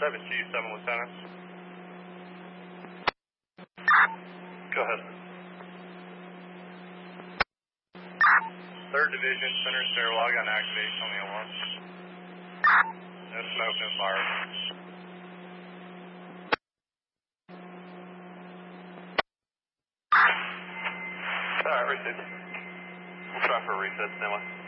7G, 7 lieutenants. Go ahead. 3rd Division, center stairwell, got an activation on the alarm. No smoke, no fire. Alright, reset. We'll try for a reset, Stanley.